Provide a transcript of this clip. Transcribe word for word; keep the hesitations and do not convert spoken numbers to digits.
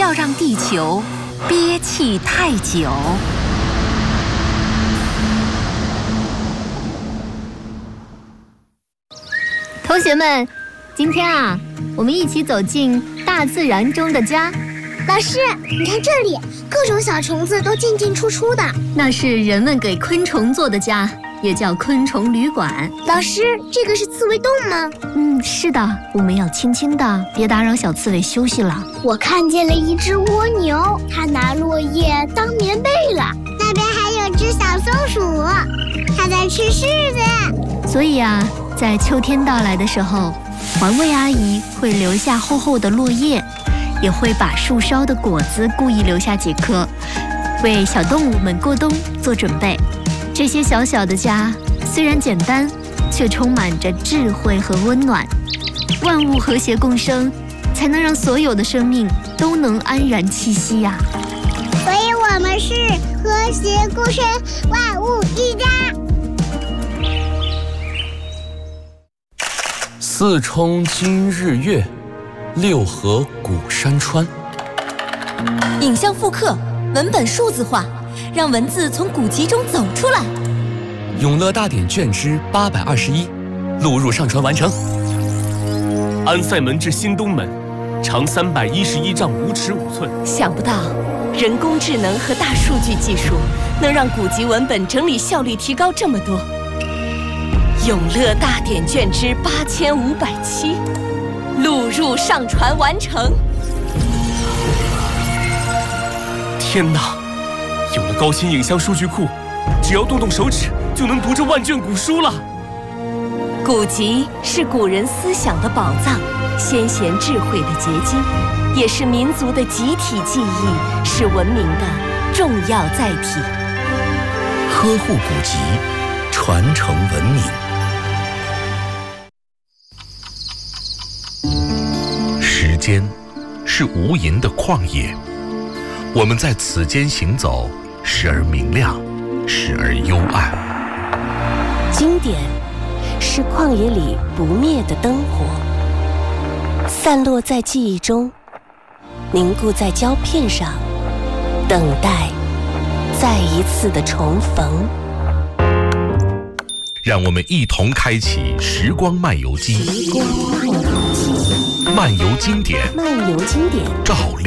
要让地球憋气太久。 同学们，今天啊，我们一起走进大自然中的家。 老师，你看这里，各种小虫子都进进出出的。 那是人们给昆虫做的家，也叫昆虫旅馆。 老师，这个是刺猬洞吗？ 嗯，是的，我们要轻轻的，别打扰小刺猬休息了。 我看见了一只蜗牛，它拿落叶当棉被了。那边还有只小松鼠，它在吃柿子。 所以啊，在秋天到来的时候，环卫阿姨会留下厚厚的落叶，也会把树梢的果子故意留下几颗，为小动物们过冬做准备。这些小小的家虽然简单，却充满着智慧和温暖。万物和谐共生，才能让所有的生命都能安然栖息呀、啊。 所以我们是和谐共生，万物一家。 四冲今日月，六合古山川。 影像复刻，文本数字化，让文字从古籍中走出来。 永乐大典卷之八百二十一，录入上传完成。 安塞门至新东门，长三百一十一丈五尺五寸。 想不到，人工智能和大数据技术能让古籍文本整理效率提高这么多。永乐大典卷之八千五百七，录入上传完成。 天哪！有了高清影像数据库，只要动动手指就能读这万卷古书了。 古籍是古人思想的宝藏，先贤智慧的结晶，也是民族的集体记忆，是文明的重要载体。 呵护古籍，传承文明。时间是无垠的旷野，我们在此间行走，时而明亮，时而幽暗。 经典是旷野里不灭的灯火，散落在记忆中，凝固在胶片上，等待再一次的重逢。 让我们一同开启时光漫游机， 时光漫游机， 漫游经典， 漫游经典， 照亮